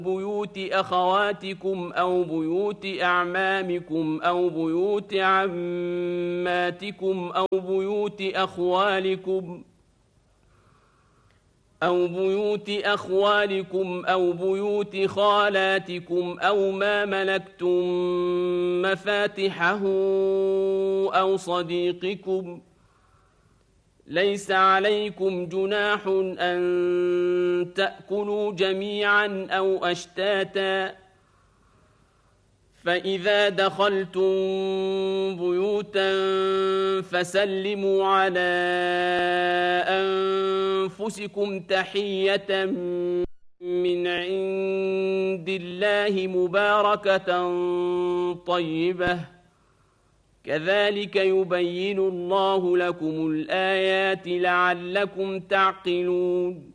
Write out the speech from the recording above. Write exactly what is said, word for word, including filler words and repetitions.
بيوت أخواتكم أو بيوت أعمامكم أو بيوت عماتكم أو بيوت أخوالكم أو بيوت أخوالكم أو بيوت خالاتكم أو ما ملكتم مفاتحه أو صديقكم. ليس عليكم جناح أن تأكلوا جميعا أو أشتاتا، فإذا دخلتم بيوتا فسلموا على أنفسكم تحية من عند الله مباركة طيبة، كذلك يبين الله لكم الآيات لعلكم تعقلون.